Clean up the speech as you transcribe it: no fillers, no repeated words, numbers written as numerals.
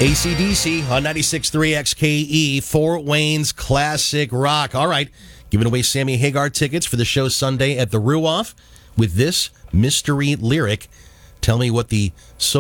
AC/DC on 96.3 XKE, Fort Wayne's classic rock. All right, giving away Sammy Hagar tickets for the show Sunday at the Ruoff with this mystery lyric. Tell me what the